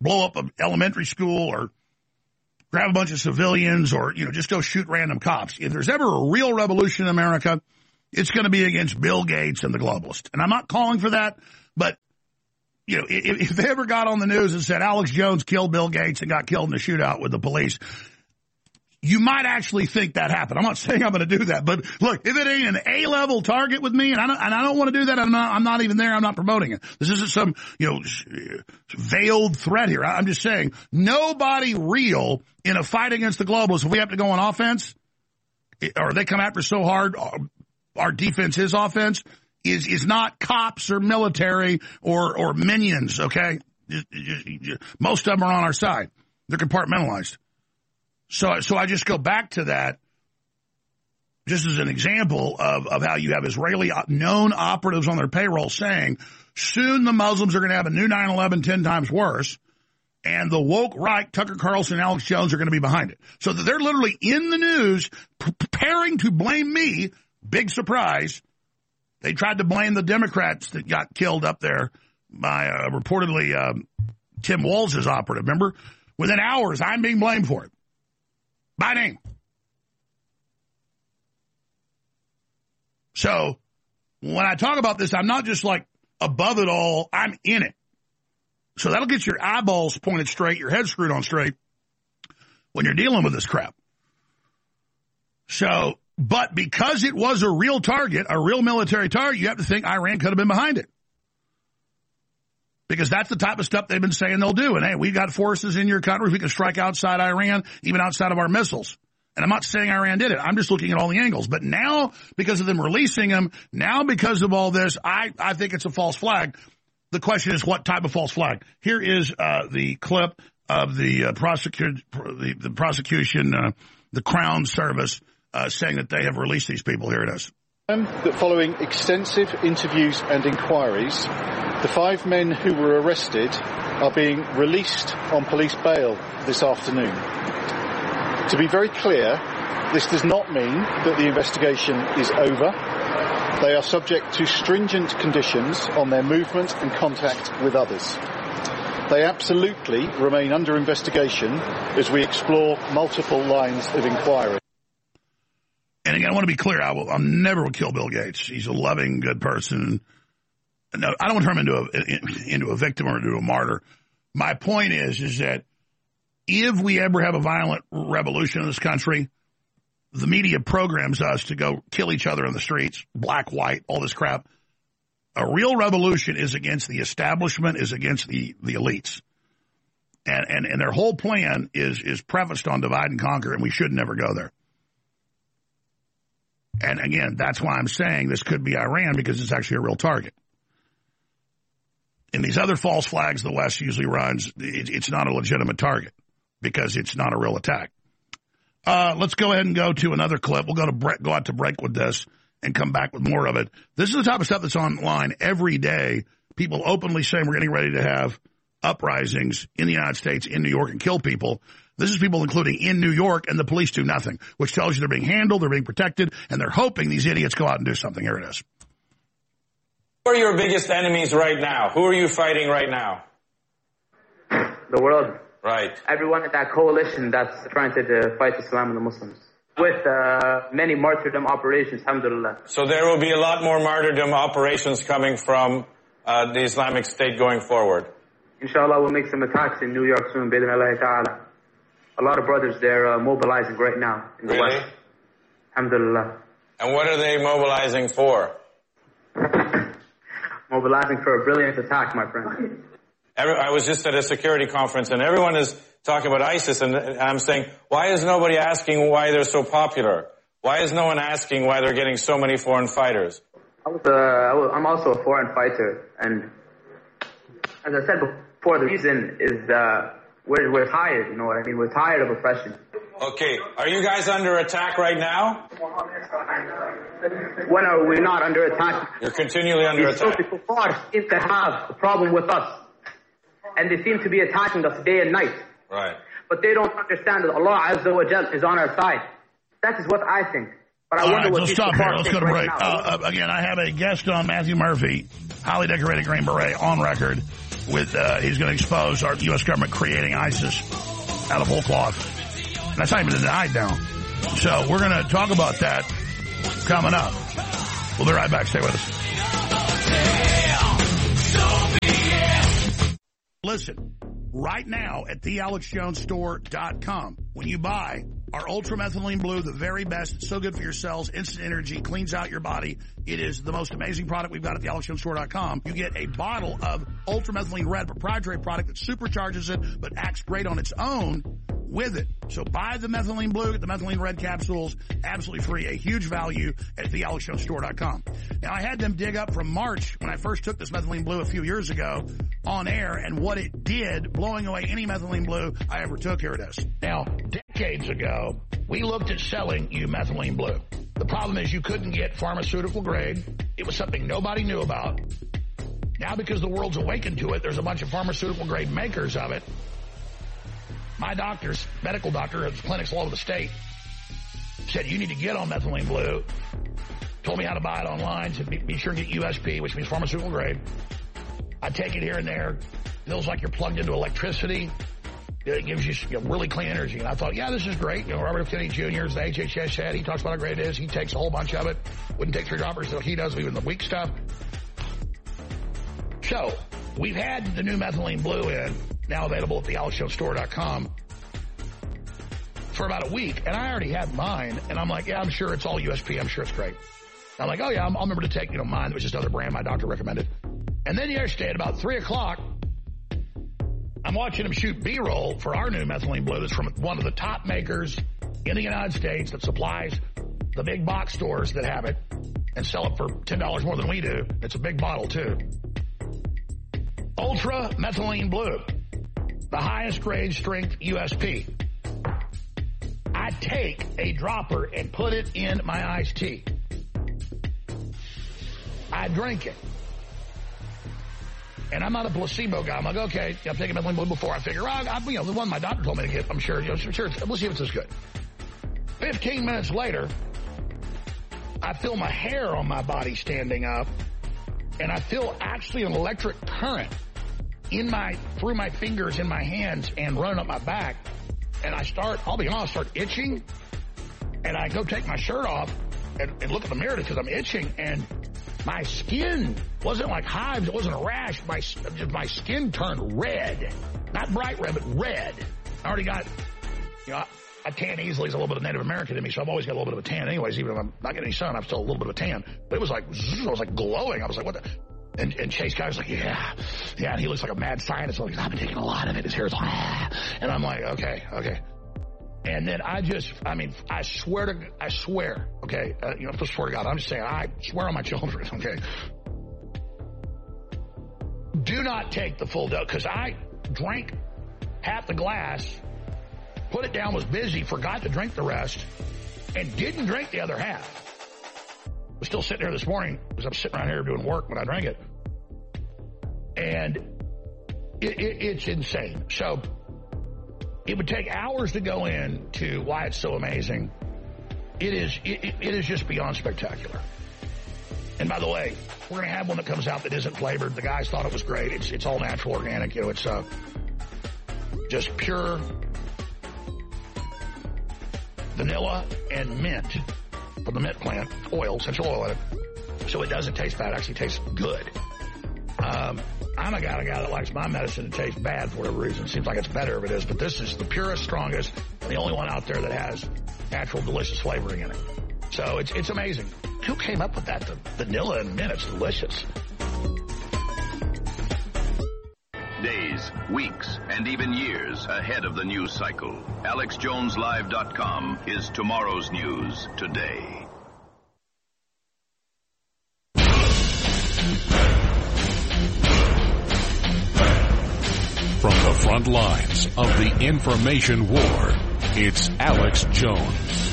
blow up an elementary school or grab a bunch of civilians or, just go shoot random cops. If there's ever a real revolution in America, it's going to be against Bill Gates and the globalists. And I'm not calling for that, but, if they ever got on the news and said Alex Jones killed Bill Gates and got killed in a shootout with the police, you might actually think that happened. I'm not saying I'm going to do that, but look, if it ain't an A-level target with me, and I don't want to do that, I'm not even there. I'm not promoting it. This isn't some, veiled threat here. I'm just saying nobody real in a fight against the globalists, if we have to go on offense, or they come after so hard, our defense is offense, is not cops or military or minions, okay? Most of them are on our side. They're compartmentalized. So I just go back to that just as an example of how you have Israeli known operatives on their payroll saying soon the Muslims are going to have a new 9/11 10 times worse, and the woke right, Tucker Carlson and Alex Jones, are going to be behind it. So that they're literally in the news preparing to blame me. Big surprise. They tried to blame the Democrats that got killed up there by reportedly Tim Walz's operative. Remember? Within hours, I'm being blamed for it. By name. So when I talk about this, I'm not just like above it all. I'm in it. So that'll get your eyeballs pointed straight, your head screwed on straight when you're dealing with this crap. So, but because it was a real target, a real military target, you have to think Iran could have been behind it. Because that's the type of stuff they've been saying they'll do. And, hey, we've got forces in your country. We can strike outside Iran, even outside of our missiles. And I'm not saying Iran did it. I'm just looking at all the angles. But now, because of them releasing them, now because of all this, I think it's a false flag. The question is, what type of false flag? Here is the clip of the prosecution, the Crown Service, saying that they have released these people. Here it is. That following extensive interviews and inquiries, the 5 men who were arrested are being released on police bail this afternoon. To be very clear, this does not mean that the investigation is over. They are subject to stringent conditions on their movement and contact with others. They absolutely remain under investigation as we explore multiple lines of inquiry. And again, I want to be clear, I never will kill Bill Gates. He's a loving, good person. No, I don't want to turn him into a victim or into a martyr. My point is that if we ever have a violent revolution in this country, the media programs us to go kill each other in the streets, black, white, all this crap. A real revolution is against the establishment, is against the elites. And their whole plan is prefaced on divide and conquer, and we should never go there. And again, that's why I'm saying this could be Iran, because it's actually a real target. In these other false flags the West usually runs, it's not a legitimate target because it's not a real attack. Let's go ahead and go to another clip. We'll go out to break with this and come back with more of it. This is the type of stuff that's online every day. People openly saying we're getting ready to have uprisings in the United States, in New York, and kill people. This is people including in New York, and the police do nothing, which tells you they're being handled, they're being protected, and they're hoping these idiots go out and do something. Here it is. Who are your biggest enemies right now? Who are you fighting right now? The world. Right. Everyone in that coalition that's trying to fight Islam and the Muslims. With many martyrdom operations, alhamdulillah. So there will be a lot more martyrdom operations coming from the Islamic State going forward. Inshallah, we'll make some attacks in New York soon, bi'idhnillahi ta'ala. A lot of brothers, they're mobilizing right now in the West. Alhamdulillah. And what are they mobilizing for? Mobilizing for a brilliant attack, my friend. I was just at a security conference, and everyone is talking about ISIS, and I'm saying, why is nobody asking why they're so popular? Why is no one asking why they're getting so many foreign fighters? I'm also a foreign fighter, and as I said before, the reason is we're tired, you know what I mean? We're tired of oppression. Okay, are you guys under attack right now? When are we not under attack? You're continually under attack. People seem to have a problem with us, and they seem to be attacking us day and night. Right. But they don't understand that Allah Azza wa Jal is on our side. That is what I think. But I wonder what so stop here. Let's go to break. Again, I have a guest on, Matthew Murphy, highly decorated Green Beret, on record. with he's going to expose our U.S. government creating ISIS out of whole cloth. That's not even denied now. So we're going to talk about that coming up. We'll be right back. Stay with us. Listen, right now at thealexjonesstore.com, when you buy our Ultramethylene Blue, the very best, it's so good for your cells, instant energy, cleans out your body. It is the most amazing product we've got at thealexjonesstore.com. You get a bottle of Ultramethylene Red, proprietary product that supercharges it but acts great on its own with it. So buy the Methylene Blue, get the Methylene Red capsules, absolutely free, a huge value at thealexjonesstore.com. Now, I had them dig up from March when I first took this Methylene Blue a few years ago on air and what it did, blowing away any Methylene Blue I ever took. Here it is. Now, decades ago, we looked at selling you Methylene Blue. The problem is you couldn't get pharmaceutical grade. It was something nobody knew about. Now, because the world's awakened to it, there's a bunch of pharmaceutical grade makers of it. My doctors, medical doctor at clinics all over the state, said you need to get on Methylene Blue. Told me how to buy it online. Said be sure to get USP, which means pharmaceutical grade. I take it here and there. Feels like you're plugged into electricity. It gives you really clean energy. And I thought, yeah, this is great. Robert F. Kennedy Jr. is the HHS head. He talks about how great it is. He takes a whole bunch of it. Wouldn't take 3 droppers, so he does even the weak stuff. So we've had the new Methylene Blue in, now available at thealexjonesstore.com, for about a week, and I already had mine, and I'm like, yeah, I'm sure it's all USP. I'm sure it's great. I'm like, oh, yeah, I'll remember to take, mine. It was just another brand my doctor recommended. And then yesterday at about 3 o'clock, I'm watching him shoot B-roll for our new Methylene Blue that's from one of the top makers in the United States that supplies the big box stores that have it and sell it for $10 more than we do. It's a big bottle, too. Ultra Methylene Blue, the highest grade strength USP. I take a dropper and put it in my iced tea. I drink it. And I'm not a placebo guy. I'm like, okay, I'm taking Methylene Blue before. I figure, the one my doctor told me to get, I'm sure, we'll see if it's as good. 15 minutes later, I feel my hair on my body standing up, and I feel actually an electric current through my fingers in my hands and running up my back. And I'll be honest, start itching. And I go take my shirt off and look at the mirror because I'm itching. And my skin wasn't like hives. It wasn't a rash. My skin turned red. Not bright red, but red. I already got, I tan easily as a little bit of Native American in me, so I've always got a little bit of a tan anyways. Even if I'm not getting any sun, I'm still a little bit of a tan. But it was like, I was like glowing. I was like, what the? And Chase Guy was like, yeah. And he looks like a mad scientist. Like, I've been taking a lot of it. His hair's like, and I'm like, okay. And then I swear, okay, I swear to God, I'm just saying, I swear on my children, okay. Do not take the full dose, because I drank half the glass, put it down, was busy, forgot to drink the rest, and didn't drink the other half. Was still sitting here this morning because I'm sitting around here doing work when I drank it. And it's insane. So it would take hours to go into why it's so amazing. It is just beyond spectacular. And by the way, we're going to have one that comes out that isn't flavored. The guys thought it was great. It's all natural, organic. It's just pure vanilla and mint from the mint plant, essential oil in it. So it doesn't taste bad. It actually tastes good. I'm a guy that likes my medicine to taste bad for whatever reason. It seems like it's better if it is, but this is the purest, strongest, and the only one out there that has natural, delicious flavoring in it. So it's amazing. Who came up with that? The vanilla and mint, it's delicious. Days, weeks, and even years ahead of the news cycle. AlexJonesLive.com is tomorrow's news today. From the front lines of the information war, it's Alex Jones.